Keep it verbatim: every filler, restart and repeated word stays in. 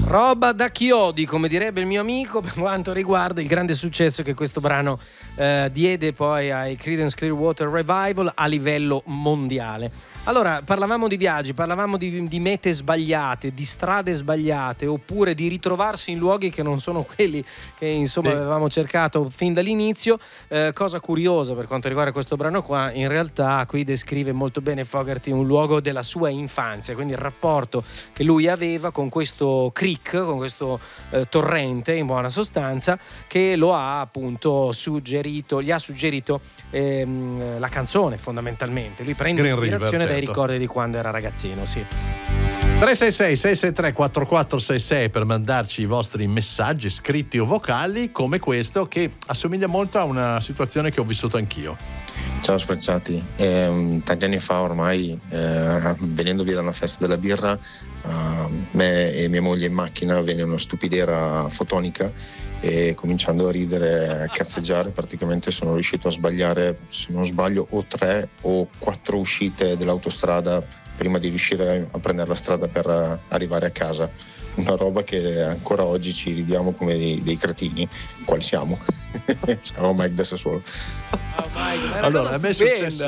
Roba da chiodi, come direbbe il mio amico, per quanto riguarda il grande successo che questo brano eh, diede poi ai Creedence Clearwater Revival a livello mondiale. Allora, parlavamo di viaggi, parlavamo di, di mete sbagliate, di strade sbagliate, oppure di ritrovarsi in luoghi che non sono quelli che insomma Sì. avevamo cercato fin dall'inizio. Eh, cosa curiosa per quanto riguarda questo brano qua, in realtà qui descrive molto bene Fogerty un luogo della sua infanzia, quindi il rapporto che lui aveva con questo creek, con questo eh, torrente in buona sostanza, che lo ha appunto suggerito, gli ha suggerito ehm, la canzone fondamentalmente. Lui prende Green ispirazione River, dai certo. ricordi di quando era ragazzino, sì. tre sei sei sei sei tre quattro quattro sei sei per mandarci i vostri messaggi scritti o vocali, come questo che assomiglia molto a una situazione che ho vissuto anch'io. Ciao Sprezzati, eh, tanti anni fa ormai, eh, venendo via da una festa della birra, eh, me e mia moglie in macchina venne una stupidera fotonica e cominciando a ridere, a cazzeggiare, praticamente sono riuscito a sbagliare, se non sbaglio, o tre o quattro uscite dell'autostrada prima di riuscire a prendere la strada per arrivare a casa. Una roba che ancora oggi ci ridiamo come dei, dei cretini. Quali siamo? Ciao Mike da Sassuolo. Oh, Mike, Allora, a me è successo